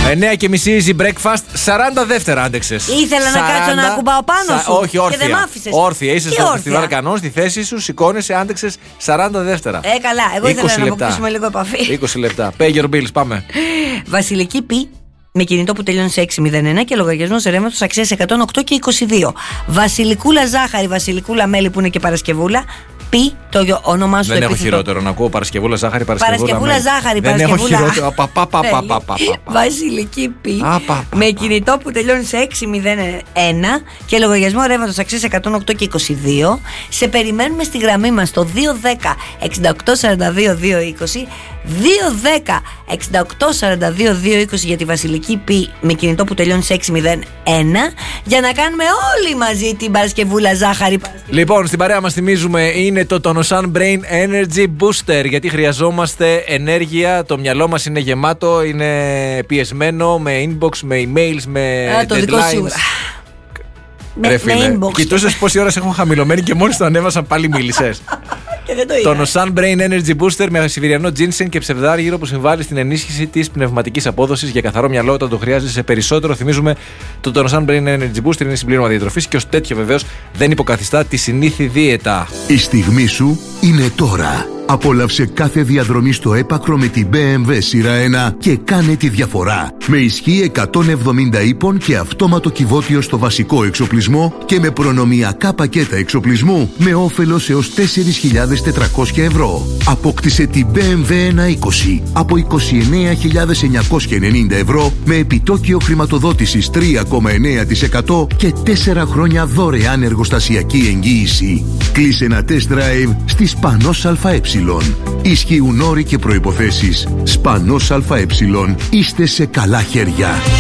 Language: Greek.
9:30 easy breakfast. 42 άντεξες. Ήθελα να κάτσω να ακουμπάω πάνω σου. Όχι, όρθια. Και δεν μ' άφησες. Όρθια. Είσαι στο φεστιβάλ Κανών, στη θέση σου, σηκώνεσαι, άντεξες 42. Καλά, εγώ ήθελα να αποκτήσουμε λίγο επαφή. 20 λεπτά. Pay your bills, πάμε. Βασιλική Π. Με κινητό που τελειώνει σε 601 και λογαριασμός ρεύματος αξίας 108 και 22. Βασιλικούλα ζάχαρη, βασιλικούλα μέλι που είναι και Παρασκευούλα. Πι, το όνομά σου. Δεν έχω χειρότερο να ακούω Παρασκευούλα ζάχαρη, Παρασκευούλα ζάχαρη, δεν έχω χειρότερο. Βασιλική Πι. Με κινητό που τελειώνει σε 601 και λογαριασμό ρεύματος αξίας 108 και 22. Σε περιμένουμε στη γραμμή μας το 210 68 42 220. 210 68 42 220 για τη Βασιλική Πι με κινητό που τελειώνει σε 601 για να κάνουμε όλοι μαζί την Παρασκευούλα ζάχαρη. Λοιπόν, στην παρέα μας θυμίζουμε είναι το Tonosan Brain Energy Booster, γιατί χρειαζόμαστε ενέργεια, το μυαλό μας είναι γεμάτο, είναι πιεσμένο με inbox, με emails, με deadlines. Ρε φίλε, κοιτούσες πόση ώρα σε έχω χαμηλωμένη και μόλις το ανέβασα πάλι μίλησες. Το Tonosan Brain Energy Booster με σιβηριανό ginseng και ψευδάργυρο που συμβάλλει στην ενίσχυση της πνευματικής απόδοσης για καθαρό μυαλό όταν το χρειάζεσαι περισσότερο. Θυμίζουμε, το Tonosan Brain Energy Booster είναι συμπλήρωμα διατροφής και ως τέτοιο βεβαίως δεν υποκαθιστά τη συνήθη δίαιτα. Η στιγμή σου είναι τώρα. Απόλαυσε κάθε διαδρομή στο έπακρο με την BMW σειρά 1 και κάνε τη διαφορά. Με ισχύ 170 ύπων και αυτόματο κυβότιο στο βασικό εξοπλισμό και με προνομιακά πακέτα εξοπλισμού με όφελος έως 4.400 ευρώ. Απόκτησε την BMW 120 από 29.990 ευρώ με επιτόκιο χρηματοδότησης 3,9% και 4 χρόνια δωρεάν εργοστασιακή εγγύηση. Κλείσε ένα test drive στη Σπανός ΑΕ. Ισχύουν όροι και προϋποθέσεις. Σπανός ΑΕ. Είστε σε καλά χέρια.